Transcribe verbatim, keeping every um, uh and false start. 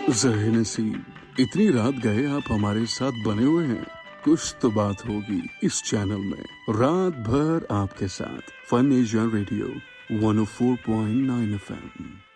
ज़हे नसीब, इतनी रात गए आप हमारे साथ बने हुए हैं। कुछ तो बात होगी इस चैनल में, रात भर आपके साथ। Fun Asia radio one O four point nine F M.